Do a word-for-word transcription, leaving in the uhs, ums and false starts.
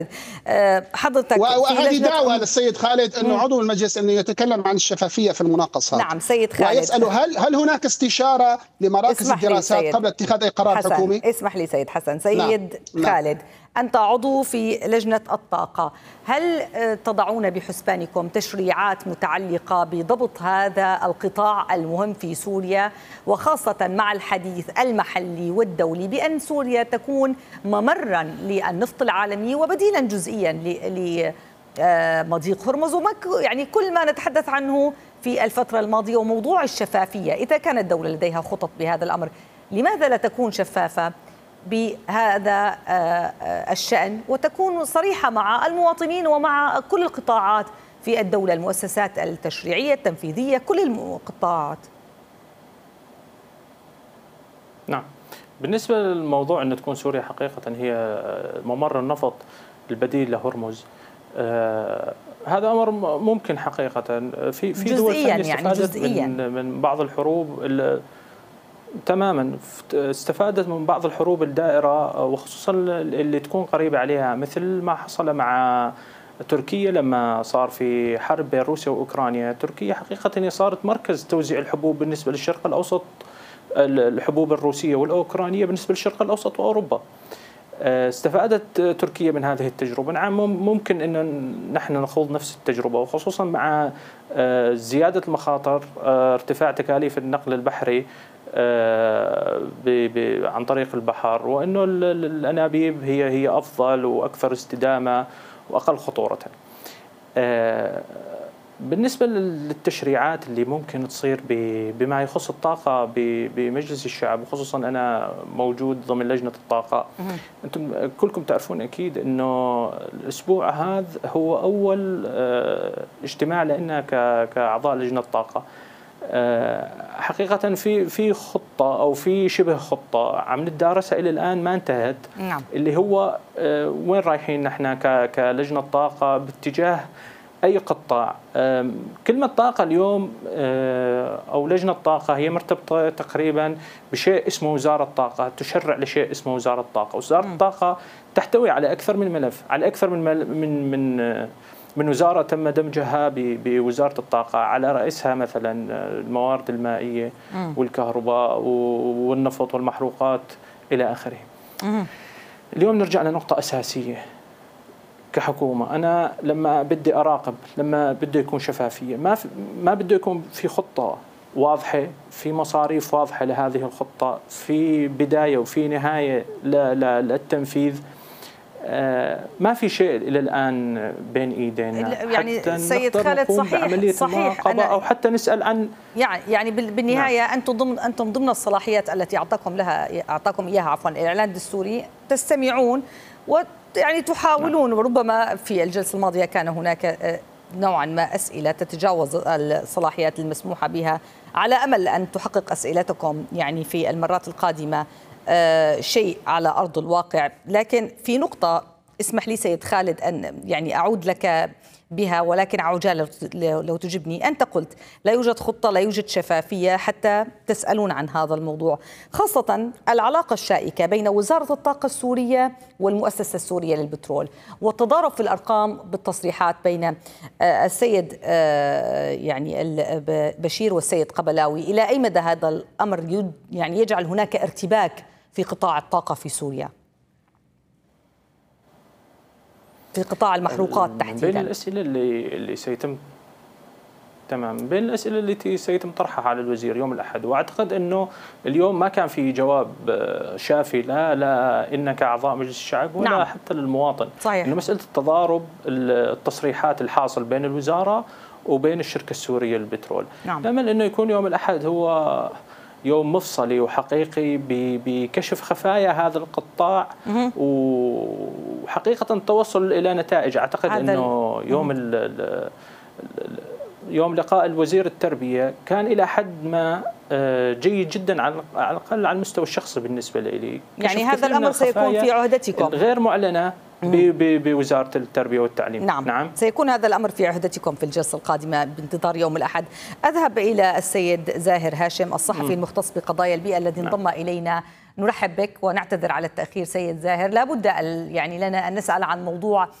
حضرتك وهذه دعوة للسيد خالد أنه عضو المجلس أنه يتكلم عن الشفافية في المناقصات. نعم سيد خالد، ويسأل هل هل هناك استشارة لمراكز الدراسات قبل اتخاذ أي قرار حسن. حكومي؟ اسمح لي سيد حسن. سيد نعم. خالد، أنت عضو في لجنة الطاقة، هل تضعون بحسبانكم تشريعات متعلقة بضبط هذا القطاع المهم في سوريا، وخاصة مع الحديث المحلي والدولي بأن سوريا تكون ممرا للنفط العالمي وبديلا جزئيا لمضيق هرمز، يعني كل ما نتحدث عنه في الفترة الماضية وموضوع الشفافية؟ إذا كانت الدولة لديها خطط بهذا الأمر، لماذا لا تكون شفافة بهذا الشأن وتكون صريحة مع المواطنين ومع كل القطاعات في الدولة، المؤسسات التشريعية التنفيذية، كل القطاعات؟ نعم، بالنسبة للموضوع أن تكون سوريا حقيقة هي ممر النفط البديل لهرمز، آه هذا أمر ممكن حقيقة. في في دول ثانية استفادت يعني من, من بعض الحروب تماما، استفادت من بعض الحروب الدائرة وخصوصا اللي تكون قريبة عليها، مثل ما حصل مع تركيا لما صار في حرب بين روسيا وأوكرانيا. تركيا حقيقة هي صارت مركز توزيع الحبوب بالنسبة للشرق الأوسط، الحبوب الروسية والأوكرانية بالنسبة للشرق الأوسط وأوروبا. استفادت تركيا من هذه التجربة. نعم ممكن أن نحن نخوض نفس التجربة، وخصوصا مع زيادة المخاطر، ارتفاع تكاليف النقل البحري عن طريق البحر، وأنه الأنابيب هي هي أفضل وأكثر استدامة وأقل خطورة. بالنسبة للتشريعات اللي ممكن تصير بما يخص الطاقة بمجلس الشعب، وخصوصا أنا موجود ضمن لجنة الطاقة، أنتم كلكم تعرفون أكيد أنه الأسبوع هذا هو أول اجتماع لنا كأعضاء لجنة الطاقة. حقيقة في في خطة أو في شبه خطة عم ندرسها إلى الآن ما انتهت. نعم. اللي هو وين رايحين نحن كلجنة طاقة باتجاه أي قطاع. كلمة طاقة اليوم أو لجنة طاقة هي مرتبطة تقريبا بشيء اسمه وزارة طاقة، تشرع لشيء اسمه وزارة طاقة. وزارة الطاقة تحتوي على أكثر من ملف، على أكثر من من من من وزارة تم دمجها بوزارة الطاقة، على رئيسها مثلا الموارد المائية والكهرباء والنفط والمحروقات إلى آخره. اليوم نرجع لنقطة أساسية كحكومة. أنا لما بدي أراقب، لما بده يكون شفافية، ما ما بده يكون في خطة واضحة، في مصاريف واضحة لهذه الخطة، في بداية وفي نهاية للتنفيذ. ما في شيء إلى الآن بين إيدينا يعني سيد خالد. صحيح صحيح أنا أو حتى نسأل عن يعني يعني بالنهاية نعم. أنتم ضمن أنتم ضمن الصلاحيات التي أعطاكم لها أعطاكم إياها عفوا الإعلان الدستوري، تستمعون ويعني تحاولون نعم. وربما في الجلسة الماضية كان هناك نوعا ما أسئلة تتجاوز الصلاحيات المسموحة بها، على أمل أن تحقق أسئلتكم يعني في المرات القادمة آه شيء على أرض الواقع. لكن في نقطة اسمح لي سيد خالد أن يعني أعود لك بها، ولكن عجالة لو تجبني. أنت قلت لا يوجد خطة، لا يوجد شفافية حتى تسألون عن هذا الموضوع، خاصة العلاقة الشائكة بين وزارة الطاقة السورية والمؤسسة السورية للبترول، والتضارب في الأرقام بالتصريحات بين السيد يعني بشير والسيد قبلاوي. إلى أي مدى هذا الأمر يعني يجعل هناك ارتباك في قطاع الطاقة في سوريا، في قطاع المحروقات تحديدا؟ بين الأسئلة اللي اللي سيتم تمام بين الأسئلة التي سيتم طرحها على الوزير يوم الأحد، وأعتقد أنه اليوم ما كان في جواب شافي لا لا إن كأعضاء مجلس الشعب ولا نعم. حتى للمواطن. صحيح. إنه مسألة التضارب التصريحات الحاصل بين الوزارة وبين الشركة السورية للبترول. نعم. نأمل أنه يكون يوم الأحد هو يوم مفصلي وحقيقي بكشف خفايا هذا القطاع وحقيقة التوصل إلى نتائج. أعتقد أنه يوم ال ال يوم لقاء الوزير التربية كان إلى حد ما جيد جدا على الأقل على المستوى الشخصي بالنسبة لي. يعني هذا الأمر سيكون في عهدتكم غير معلنة بوزارة التربية والتعليم. نعم. نعم سيكون هذا الأمر في عهدتكم في الجلسة القادمة بانتظار يوم الأحد. أذهب إلى السيد زاهر هاشم الصحفي م. المختص بقضايا البيئة الذي انضم نعم. إلينا نرحب بك ونعتذر على التأخير سيد زاهر. لابد يعني لنا أن نسأل عن موضوع